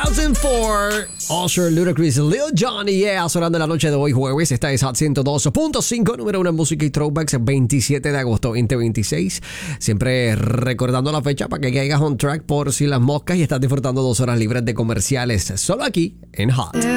2004. Usher, Ludacris, Lil Jon y Yeah, sonando la noche de hoy jueves. Esta es Hot 102.5, número 1 en música y throwbacks, 27 de agosto 2026. Siempre recordando la fecha para que caigas on track por si las moscas y estás disfrutando 2 horas libres de comerciales. Solo aquí en Hot.